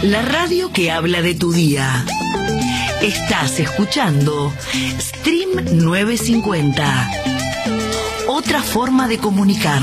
La radio que habla de tu día. Estás escuchando Stream 950. Otra forma de comunicar.